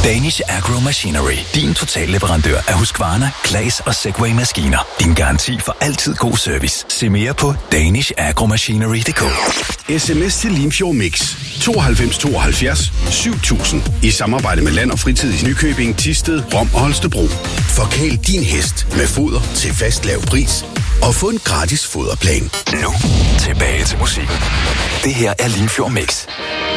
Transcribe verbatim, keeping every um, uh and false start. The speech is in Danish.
Danish Agro Machinery. Din totalleverandør af Husqvarna, Claas og Segway-maskiner. Din garanti for altid god service. Se mere på danish agro machinery punktum d k. Sms til Limfjord Mix tooghalvfems tooghalvfjerds syv tusind i samarbejde med Land og Fritid i Nykøbing, Thisted, Rom og Holstebro. Forkæl din hest med foder til fast lav pris og få en gratis foderplan. Nu tilbage til musikken. Det her er Limfjord Mix.